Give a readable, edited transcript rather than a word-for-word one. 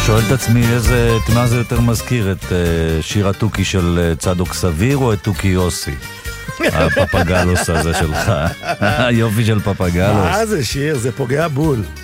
שואל את עצמי את מה זה יותר מזכיר, את שיר התוכי של צדוק סביר או את תוכי יוסי? הפפגלוס הזה שלך, היופי של פפגלוס. מה זה שיר? זה פוגע בול.